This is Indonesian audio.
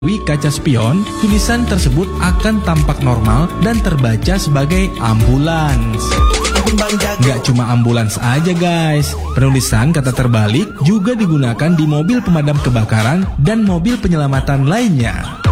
kaca spion, tulisan tersebut akan tampak normal dan terbaca sebagai ambulans. Nggak cuma ambulans aja guys, penulisan kata terbalik juga digunakan di mobil pemadam kebakaran dan mobil penyelamatan lainnya.